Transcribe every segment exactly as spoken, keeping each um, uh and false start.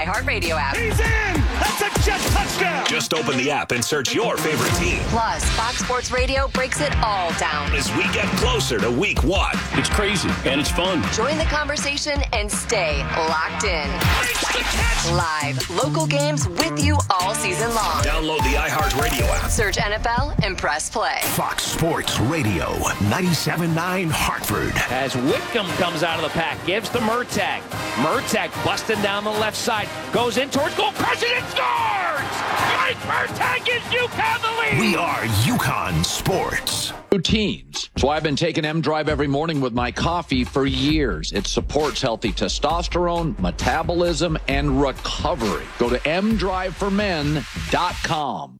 iHeartRadio app. He's in! That's a jet touchdown! Just open the app and search your favorite team. Plus, Fox Sports Radio breaks it all down. As we get closer to week one. It's crazy, and it's fun. Join the conversation and stay locked in. Live, local games with you all season long. Download the iHeartRadio app. Search N F L and press play. Fox Sports Radio, ninety-seven point nine Hartford. As Whitcomb comes out of the pack, gives to Murtagh. Murtagh busting down the left side, goes in towards goal, crushes and scores! Mike Murtagh gives UConn the lead! We are UConn Sports. Routines. So I've been taking M-Drive every morning with my coffee for years. It supports healthy testosterone, metabolism, and recovery. Go to m drive for men dot com.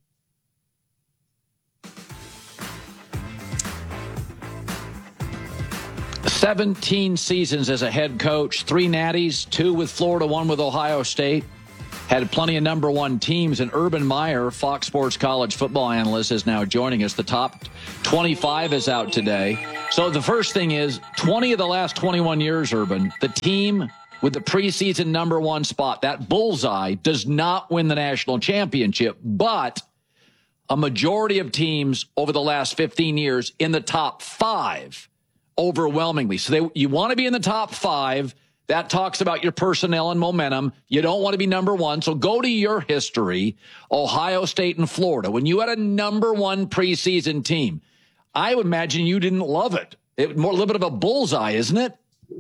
seventeen seasons as a head coach, three natties, two with Florida, one with Ohio State. Had plenty of number one teams, and Urban Meyer, Fox Sports college football analyst, is now joining us. The top twenty-five is out today. So the first thing is, twenty of the last twenty-one years, Urban, the team with the preseason number one spot, that bullseye, does not win the national championship, but a majority of teams over the last fifteen years in the top five, overwhelmingly. So they, you want to be in the top five. That talks about your personnel and momentum. You don't want to be number one. So go to your history, Ohio State and Florida. When you had a number one preseason team, I would imagine you didn't love it. It more a little bit of a bullseye, isn't it?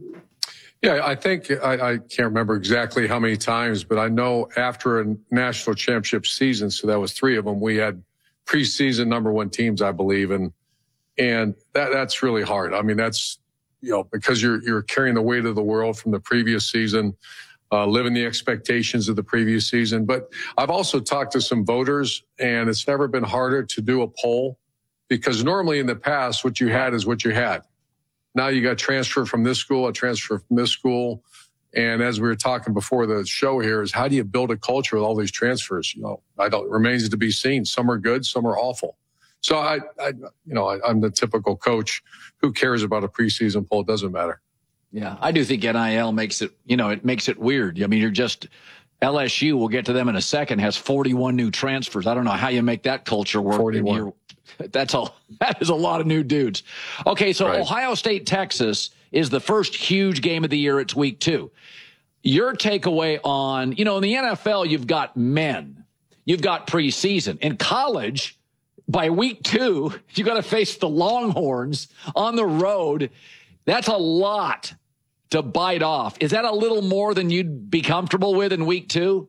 Yeah, I think I, I can't remember exactly how many times, but I know after a national championship season, so that was three of them, we had preseason number one teams, I believe, and and that that's really hard. I mean, that's, you know, because you're you're carrying the weight of the world from the previous season, uh, living the expectations of the previous season. But I've also talked to some voters, and it's never been harder to do a poll, because normally in the past, what you had is what you had. Now you got transfer from this school, a transfer from this school. And as we were talking before the show here, is how do you build a culture with all these transfers? You know, I don't, it remains to be seen. Some are good, some are awful. So I, I you know, I, I'm the typical coach. Who cares about a preseason poll? It doesn't matter. Yeah, I do think N I L makes it, you know, it makes it weird. I mean, you're just, L S U, we'll get to them in a second, has forty-one new transfers. I don't know how you make that culture work. forty-one. That's a, that is a lot of new dudes. Okay, so Right. Ohio State, Texas is the first huge game of the year. It's week two. Your takeaway on, you know, in the N F L, you've got men. You've got preseason. In college, by week two, you got to face the Longhorns on the road. That's a lot to bite off. Is that a little more than you'd be comfortable with in week two?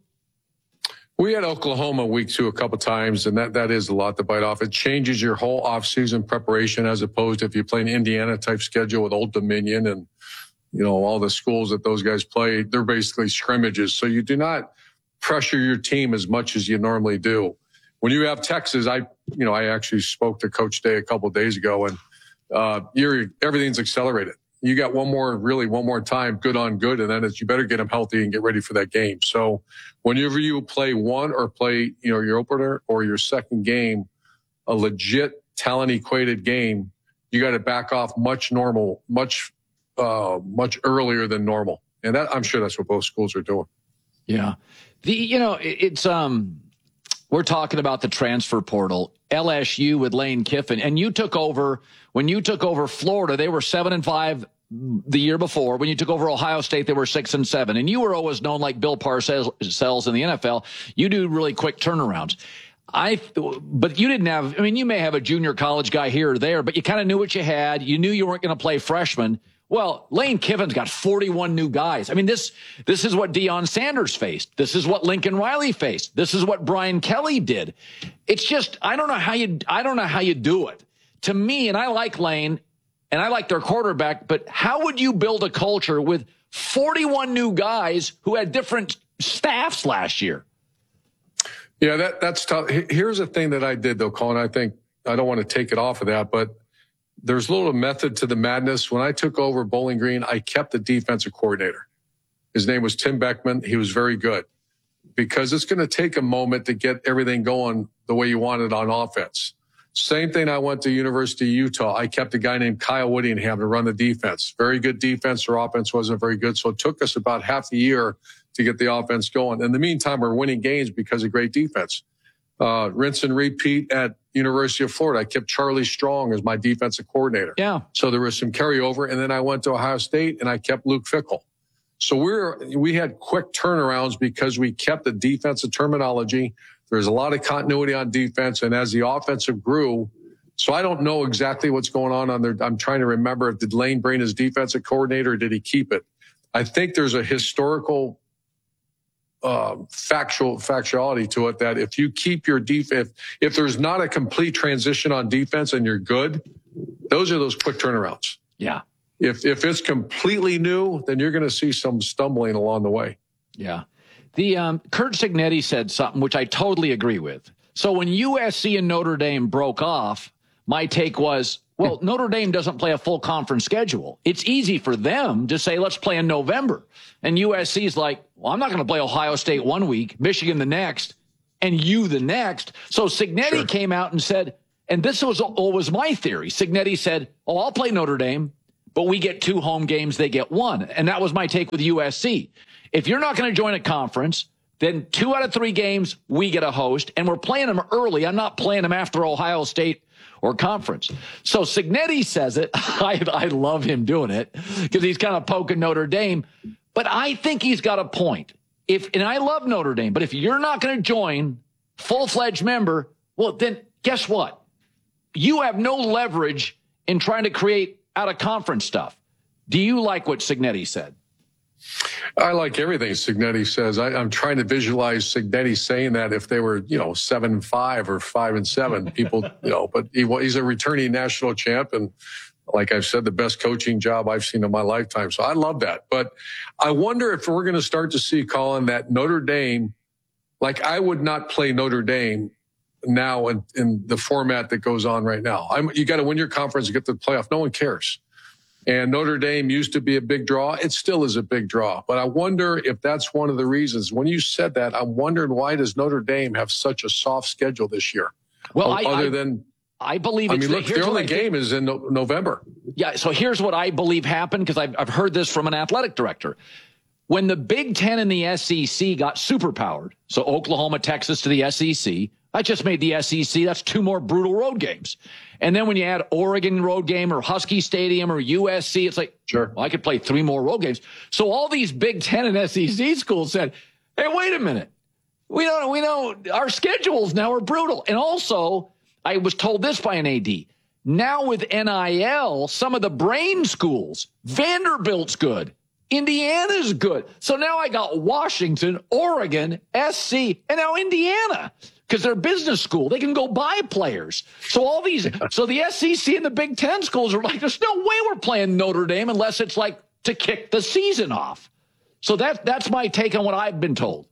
We had Oklahoma week two a couple times, and that, that is a lot to bite off. It changes your whole offseason preparation, as opposed to if you play an Indiana-type schedule with Old Dominion and, you know, all the schools that those guys play. They're basically scrimmages. So you do not pressure your team as much as you normally do. When you have Texas, I, you know, I actually spoke to Coach Day a couple of days ago, and uh, you're, everything's accelerated. You got one more, really one more time, good on good, and then it's, you better get them healthy and get ready for that game. So whenever you play one or play, you know, your opener or your second game, a legit talent-equated game, you got to back off much normal, much, uh, much earlier than normal. And that, I'm sure that's what both schools are doing. Yeah. The, you know, it, it's, um, we're talking about the transfer portal, L S U with Lane Kiffin, and you took over, when you took over Florida, they were seven and five the year before. When you took over Ohio State, they were six and seven. And you were always known like Bill Parcells in the N F L. You do really quick turnarounds. I, but you didn't have, I mean, you may have a junior college guy here or there, but you kind of knew what you had. You knew you weren't going to play freshmen. Well, Lane Kiffin's got forty-one new guys. I mean, this, this is what Deion Sanders faced. This is what Lincoln Riley faced. This is what Brian Kelly did. It's just, I don't know how you, I don't know how you do it. To me, and I like Lane and I like their quarterback, but how would you build a culture with forty-one new guys who had different staffs last year? Yeah, that, that's tough. Here's the thing that I did, though, Colin. I think I don't want to take it off of that, but there's a little method to the madness. When I took over Bowling Green, I kept the defensive coordinator. His name was Tim Beckman. He was very good, because it's going to take a moment to get everything going the way you want it on offense. Same thing. I went to University of Utah. I kept a guy named Kyle Whittingham to run the defense. Very good defense. Their offense wasn't very good. So it took us about half a year to get the offense going. In the meantime, we're winning games because of great defense. Uh, rinse and repeat at University of Florida. I kept Charlie Strong as my defensive coordinator. Yeah. So there was some carryover. And then I went to Ohio State and I kept Luke Fickell. So we're, we had quick turnarounds because we kept the defensive terminology. There's a lot of continuity on defense. And as the offensive grew, so I don't know exactly what's going on on there. I'm trying to remember, did Lane bring his defensive coordinator or did he keep it? I think there's a historical uh, factual factuality to it that if you keep your defense, if, if there's not a complete transition on defense and you're good, those are those quick turnarounds. Yeah. If if it's completely new, then you're going to see some stumbling along the way. Yeah. The um, Curt Cignetti said something which I totally agree with. So when U S C and Notre Dame broke off, my take was, well, Notre Dame doesn't play a full conference schedule. It's easy for them to say, let's play in November. And U S C is like, well, I'm not going to play Ohio State one week, Michigan the next, and you the next. So Cignetti sure. came out and said, and this was always my theory. Cignetti said, oh, I'll play Notre Dame, but we get two home games, they get one. And that was my take with U S C. If you're not going to join a conference, then two out of three games, we get a host, and we're playing them early. I'm not playing them after Ohio State or conference. So Cignetti says it. I, I love him doing it because he's kind of poking Notre Dame. But I think he's got a point. If and I love Notre Dame, but if you're not going to join full-fledged member, well, then guess what? You have no leverage in trying to create out-of-conference stuff. Do you like what Cignetti said? I like everything Cignetti says. I, I'm trying to visualize Cignetti saying that if they were, you know, seven and five or five and seven, people, you know. But he, he's a returning national champ, and like I've said, the best coaching job I've seen in my lifetime. So I love that. But I wonder if we're going to start to see, Colin, that Notre Dame, like I would not play Notre Dame now in, in the format that goes on right now. I'm, you got to win your conference to get to the playoff. No one cares. And Notre Dame used to be a big draw. It still is a big draw. But I wonder if that's one of the reasons. When you said that, I'm wondering why does Notre Dame have such a soft schedule this year? Well, o- I, other I, than I believe I it's mean, look, the, their only I game think, is in no- November. Yeah, so here's what I believe happened because I've, I've heard this from an athletic director. When the Big Ten and the S E C got superpowered, so Oklahoma, Texas to the S E C, I just made the S E C. That's two more brutal road games. And then when you add Oregon road game or Husky Stadium or U S C, it's like, sure, well, I could play three more road games. So all these Big Ten and S E C schools said, hey, wait a minute. We don't, we know our schedules now are brutal. And also, I was told this by an A D. Now with N I L, some of the brain schools, Vanderbilt's good. Indiana's good. So now I got Washington, Oregon, S C, and now Indiana. Because they're business school. They can go buy players. So all these, so the S E C and the Big Ten schools are like, there's no way we're playing Notre Dame unless it's like to kick the season off. So that, that's my take on what I've been told.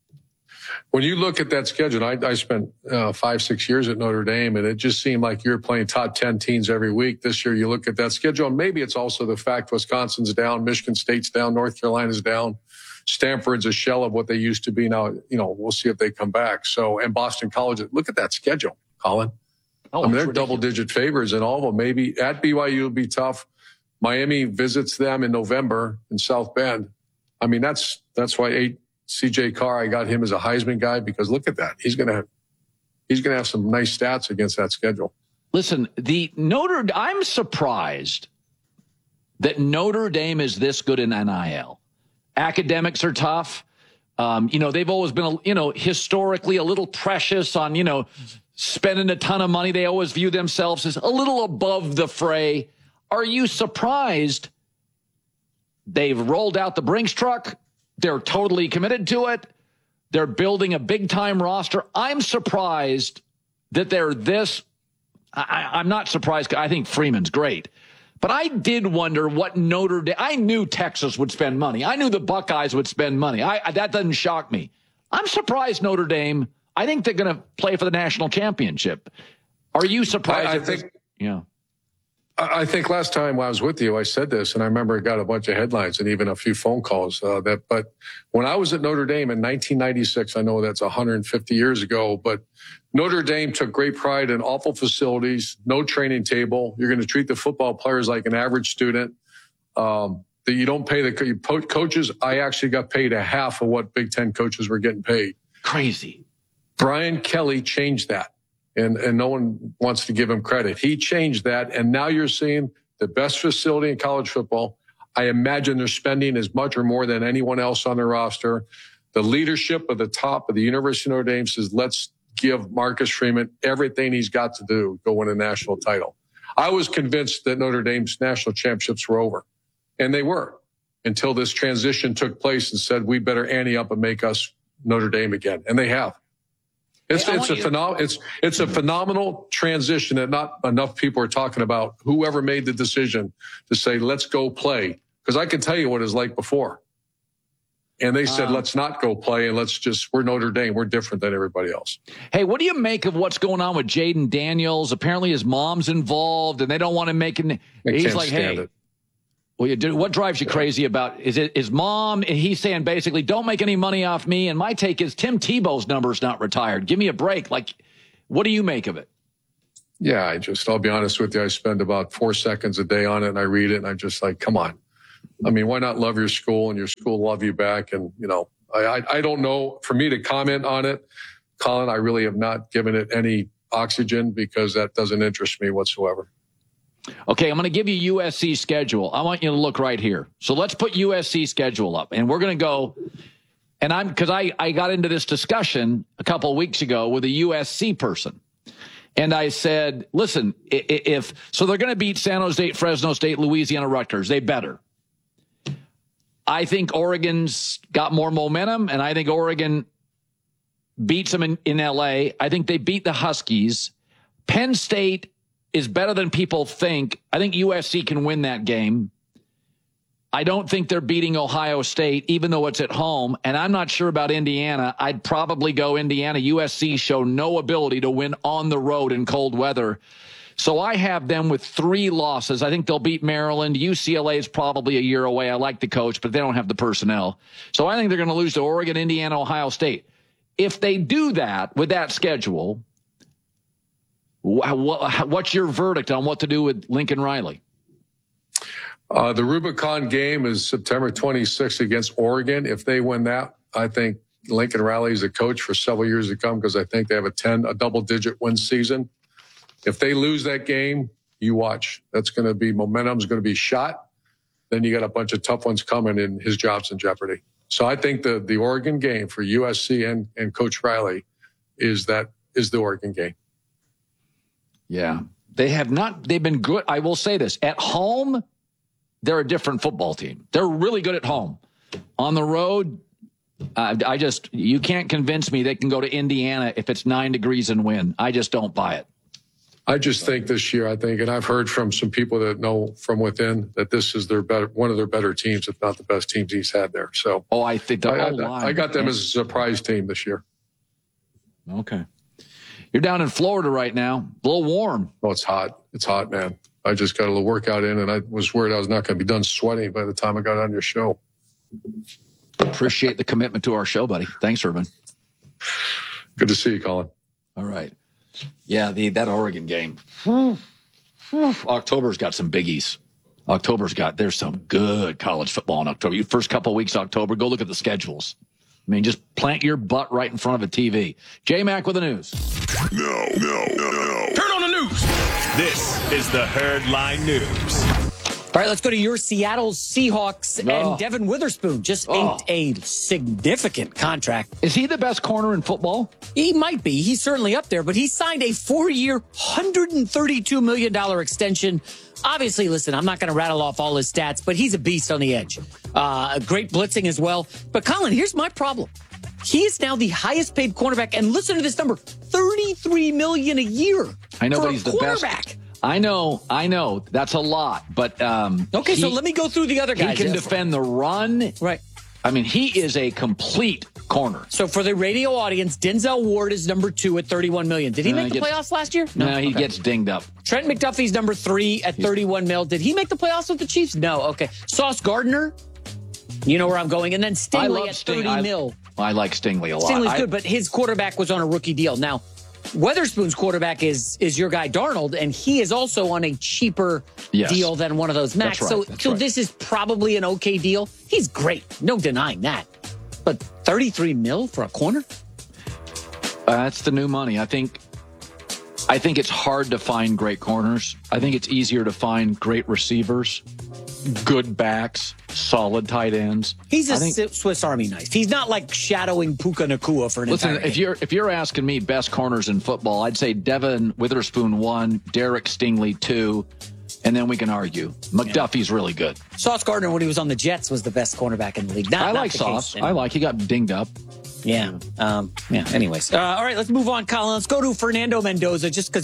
When you look at that schedule, I, I spent uh, five, six years at Notre Dame, and it just seemed like you're playing top ten teams every week. This year, you look at that schedule, and maybe it's also the fact Wisconsin's down, Michigan State's down, North Carolina's down. Stanford's a shell of what they used to be now. You know, we'll see if they come back. So, and Boston College, look at that schedule, Colin. Oh, I mean, they're double-digit favorites in all of them. Maybe at B Y U will be tough. Miami visits them in November in South Bend. I mean, that's that's why eight, C J Carr, I got him as a Heisman guy because look at that. He's gonna have, he's gonna have some nice stats against that schedule. Listen, the Notre I'm surprised that Notre Dame is this good in N I L. Academics are tough. Um, you know, they've always been, you know, historically a little precious on, you know, spending a ton of money. They always view themselves as a little above the fray. Are you surprised they've rolled out the Brinks truck? They're totally committed to it. They're building a big-time roster. I'm surprised that they're this. I, I'm not surprised. I think Freeman's great. But I did wonder what Notre Dame, I knew Texas would spend money. I knew the Buckeyes would spend money. I, that doesn't shock me. I'm surprised Notre Dame, I think they're going to play for the national championship. Are you surprised? I, I think, this, yeah. I think last time I was with you, I said this, and I remember it got a bunch of headlines and even a few phone calls. Uh, that, but when I was at Notre Dame in nineteen ninety-six, I know that's one hundred fifty years ago, but Notre Dame took great pride in awful facilities, no training table. You're going to treat the football players like an average student. Um, that you don't pay the co- coaches. I actually got paid a half of what Big Ten coaches were getting paid. Crazy. Brian Kelly changed that, and, and no one wants to give him credit. He changed that, and now you're seeing the best facility in college football. I imagine they're spending as much or more than anyone else on their roster. The leadership of the top of the University of Notre Dame says, let's give Marcus Freeman everything he's got to do to go win a national title. I was convinced that Notre Dame's national championships were over, and they were, until this transition took place and said, we better ante up and make us Notre Dame again. And they have. It's, hey, it's, a phenom- it's, it's a phenomenal transition that not enough people are talking about. Whoever made the decision to say, let's go play. Because I can tell you what it was like before. And they said, um, let's not go play and let's just, we're Notre Dame. We're different than everybody else. Hey, what do you make of what's going on with Jaden Daniels? Apparently his mom's involved and they don't want him making, he's like, hey, it. well, you do, what drives you yeah. crazy about, is it his mom? And he's saying basically, don't make any money off me. And my take is Tim Tebow's number's not retired. Give me a break. Like, what do you make of it? Yeah, I just, I'll be honest with you. I spend about four seconds a day on it and I read it and I'm just like, come on. I mean, why not love your school and your school love you back? And, you know, I, I, I don't know. For me to comment on it, Colin, I really have not given it any oxygen because that doesn't interest me whatsoever. Okay, I'm going to give you U S C schedule. I want you to look right here. So let's put U S C schedule up, and we're going to go. And I'm because I, I got into this discussion a couple of weeks ago with a U S C person. And I said, listen, if so, they're going to beat San Jose State, Fresno State, Louisiana, Rutgers. They better. I think Oregon's got more momentum, and I think Oregon beats them in, in L A. I think they beat the Huskies. Penn State is better than people think. I think U S C can win that game. I don't think they're beating Ohio State, even though it's at home. And I'm not sure about Indiana. I'd probably go Indiana. U S C show no ability to win on the road in cold weather. So I have them with three losses. I think they'll beat Maryland. U C L A is probably a year away. I like the coach, but they don't have the personnel. So I think they're going to lose to Oregon, Indiana, Ohio State. If they do that with that schedule, what's your verdict on what to do with Lincoln Riley? Uh, the Rubicon game is September twenty-sixth against Oregon. If they win that, I think Lincoln Riley is a coach for several years to come because I think they have a ten, a double-digit win season. If they lose that game, you watch. That's going to be momentum's going to be shot. Then you got a bunch of tough ones coming, and his job's in jeopardy. So I think the the Oregon game for U S C and, and Coach Riley is that is the Oregon game. Yeah, they have not. They've been good. I will say this: at home, they're a different football team. They're really good at home. On the road, uh, I just you can't convince me they can go to Indiana if it's nine degrees and win. I just don't buy it. I just think this year, I think, and I've heard from some people that know from within that this is their better, one of their better teams, if not the best teams he's had there. So, oh, I think the I, whole I, line. I got them yeah. as a surprise team this year. Okay, you're down in Florida right now. A little warm. Oh, it's hot. It's hot, man. I just got a little workout in, and I was worried I was not going to be done sweating by the time I got on your show. Appreciate the commitment to our show, buddy. Thanks, Urban. Good to see you, Colin. All right. Yeah, the that Oregon game. October's got some biggies. October's got, there's some good college football in October. First couple of weeks of October, go look at the schedules. I mean, just plant your butt right in front of a T V. J-Mac with the news. No, no, no, no. Turn on the news. This is the Herdline News. All right, let's go to your Seattle Seahawks oh. and Devin Witherspoon. Just oh. inked a significant contract. Is he the best corner in football? He might be. He's certainly up there, but he signed a four-year, one hundred thirty-two million dollars extension. Obviously, listen, I'm not going to rattle off all his stats, but he's a beast on the edge. Uh, great blitzing as well. But, Colin, here's my problem. He is now the highest paid cornerback, and listen to this number, thirty-three million dollars a year. I know, for but he's a the best. I know, I know. That's a lot, but um, okay. He, so let me go through the other guys. He can defend the run, right? I mean, he is a complete corner. So for the radio audience, Denzel Ward is number two at thirty-one million. Did he uh, make the gets, playoffs last year? No, no he okay. gets dinged up. Trent McDuffie's number three at thirty-one mil. Did he make the playoffs with the Chiefs? No. Okay. Sauce Gardner, you know where I'm going, and then Stingley at Sting, thirty I, mil. I like Stingley a lot. Stingley's I, good, but his quarterback was on a rookie deal. Now, Weatherspoon's quarterback is is your guy Darnold, and he is also on a cheaper yes. deal than one of those Max. Right, so so right. this is probably an okay deal. He's great, no denying that. But thirty-three mil for a corner? Uh, that's the new money. I think I think it's hard to find great corners. I think it's easier to find great receivers, good backs, solid tight ends. He's a I think, Swiss Army knife. He's not like shadowing Puka Nacua for an listen, entire if game. you're if you're asking me best corners in football, I'd say Devin Witherspoon one, Derek Stingley two, and then we can argue. McDuffie's really good. Sauce Gardner, when he was on the Jets, was the best cornerback in the league. Not, I not like the Sauce. case I like. He got dinged up. Yeah. Um, yeah. Anyways. Uh, all right, let's move on, Colin. Let's go to Fernando Mendoza just because